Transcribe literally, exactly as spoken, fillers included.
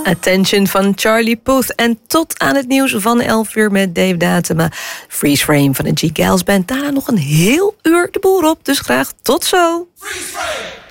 Attention van Charlie Puth. En tot aan het nieuws van elf uur met Dave Datema. Freeze Frame van de G. Gals Band. Daarna nog een heel uur de boer op. Dus graag tot zo. Freeze Frame!